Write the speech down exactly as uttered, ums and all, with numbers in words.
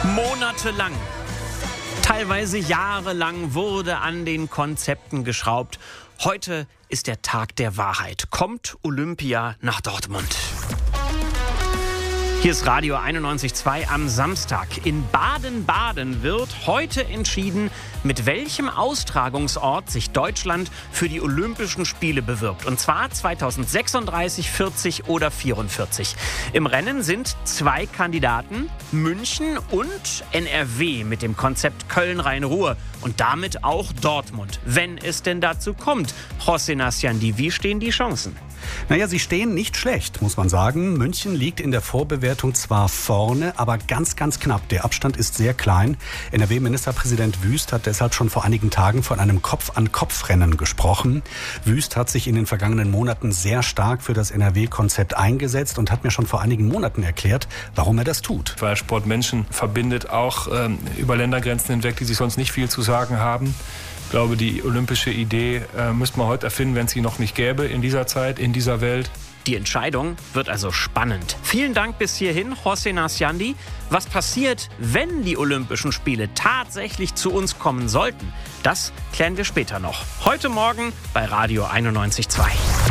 Monatelang, teilweise jahrelang wurde an den Konzepten geschraubt. Heute ist der Tag der Wahrheit. Kommt Olympia nach Dortmund? Hier ist Radio einundneunzig Komma zwei am Samstag. In Baden-Baden wird heute entschieden, mit welchem Austragungsort sich Deutschland für die Olympischen Spiele bewirbt. Und zwar zweitausendsechsunddreißig, vierzig oder vierundvierzig. Im Rennen sind zwei Kandidaten, München und N R W mit dem Konzept Köln-Rhein-Ruhr. Und damit auch Dortmund, wenn es denn dazu kommt. José Nasciandi, wie stehen die Chancen? Naja, sie stehen nicht schlecht, muss man sagen. München liegt in der Vorbewertung zwar vorne, aber ganz, ganz knapp. Der Abstand ist sehr klein. N R W-Ministerpräsident Wüst hat deshalb schon vor einigen Tagen von einem Kopf-an-Kopf-Rennen gesprochen. Wüst hat sich in den vergangenen Monaten sehr stark für das N R W-Konzept eingesetzt und hat mir schon vor einigen Monaten erklärt, warum er das tut. Weil Sport Menschen verbindet, auch ähm, über Ländergrenzen hinweg, die sich sonst nicht viel zu sagen haben. Ich glaube, die olympische Idee äh, müsste man heute erfinden, wenn es sie noch nicht gäbe in dieser Zeit, in dieser Welt. Die Entscheidung wird also spannend. Vielen Dank bis hierhin, José Nasciandi. Was passiert, wenn die Olympischen Spiele tatsächlich zu uns kommen sollten? Das klären wir später noch. Heute Morgen bei Radio einundneunzig Komma zwei.